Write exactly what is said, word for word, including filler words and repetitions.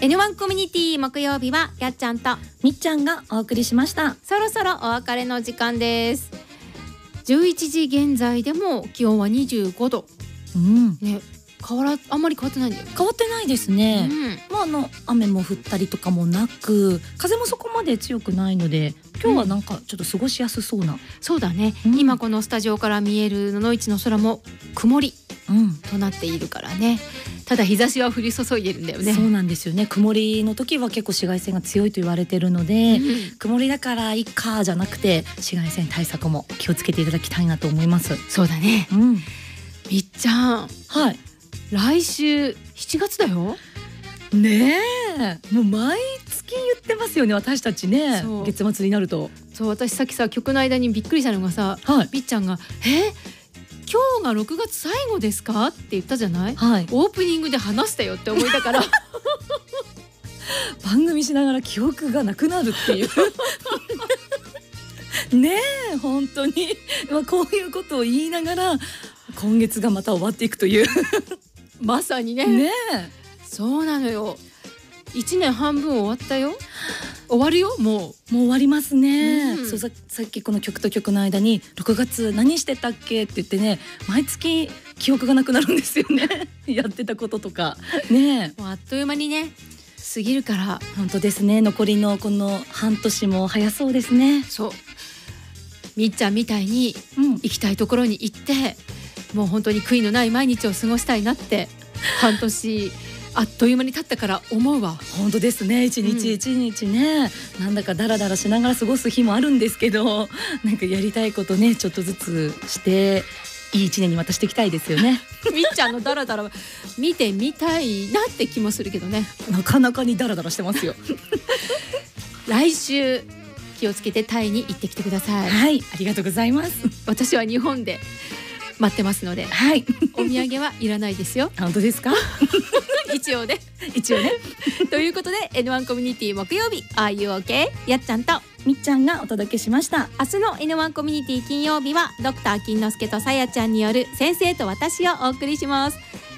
エヌワン コミュニティ木曜日はやっちゃんとみっちゃんがお送りしました。 そろそろお別れの時間です。じゅういちじ現在でも気温はにじゅうごど、 うんね、変わらあんまり変わってないんだよね。 変わってないですね、 うん、 まあ、あの雨も降ったりとかもなく、風もそこまで強くないので今日はなんかちょっと過ごしやすそうな、うん、 そうだね、 うん、 今このスタジオから見える野々市の空も曇りうんとなっているからね。ただ日差しは降り注いでるんだよね。 そうなんですよね。曇りの時は結構紫外線が強いと言われてるので、 うん、 曇りだからいいかじゃなくて紫外線対策も気をつけていただきたいなと思います。 そうだね、 うん、 みっちゃん、 はい、 来週しちがつだよ。 ねえ、もう毎月言ってますよね、私たちね。月末になると。 そう、私さっきさ曲の間にびっくりしたのがさ、 はい、 みっちゃんがえ今日がろくがつ最後ですかって言ったじゃない、 はい、 オープニングで話したよって思いだから番組しながら記憶がなくなるっていうねえ、本当に、まあ、こういうことを言いながら今月がまた終わっていくというまさにね。 ねえ、 そうなのよ。いちねんはんぶん終わったよ。終わるよ、もうもう終わりますね、 うん、 そう さ, さっきこの曲と曲の間にろくがつ何してたっけって言ってね、毎月記憶がなくなるんですよねやってたこととかね。 もうあっという間にね過ぎるから。 本当ですね。残りのこの半年も早そうですね。 そう、みっちゃんみたいに行きたいところに行って、もう本当に悔いのない毎日を過ごしたいなって半年あっという間に経ったから思うわ。 本当ですね。一日一日ね、うん、なんだかダラダラしながら過ごす日もあるんですけど、なんかやりたいことねちょっとずつしていい一年にまたしていきたいですよねみっちゃんのダラダラ見てみたいなって気もするけどね。 なかなかにダラダラしてますよ来週気をつけてタイに行ってきてください。 はい、ありがとうございます。 私は日本で待ってますので、 はい、 お土産はいらないですよ。 本当ですか一応ね一応ねということで エヌワン コミュニティ木曜日 Are You OK? やっちゃんとみっちゃんがお届けしました。 明日の エヌワン コミュニティ金曜日はドクター金之助とさやちゃんによる先生と私をお送りします。